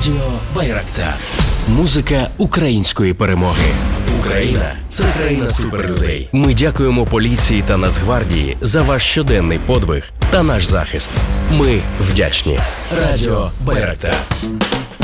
Радіо Байрактар. Музика української перемоги. Україна – це країна суперлюдей. Ми дякуємо поліції та Нацгвардії за ваш щоденний подвиг та наш захист. Ми вдячні. Радіо Байрактар.